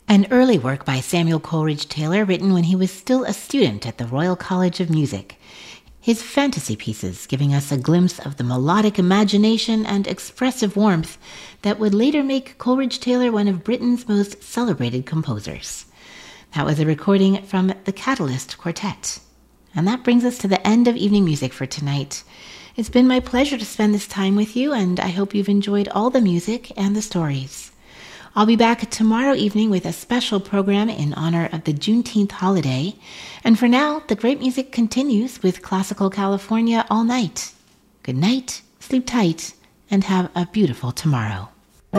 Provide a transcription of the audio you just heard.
An early work by Samuel Coleridge Taylor written when he was still a student at the Royal College of Music. His fantasy pieces giving us a glimpse of the melodic imagination and expressive warmth that would later make Coleridge Taylor one of Britain's most celebrated composers. That was a recording from the Catalyst Quartet. And that brings us to the end of Evening Music for tonight. It's been my pleasure to spend this time with you, and I hope you've enjoyed all the music and the stories. I'll be back tomorrow evening with a special program in honor of the Juneteenth holiday. And for now, the great music continues with Classical California all night. Good night, sleep tight, and have a beautiful tomorrow.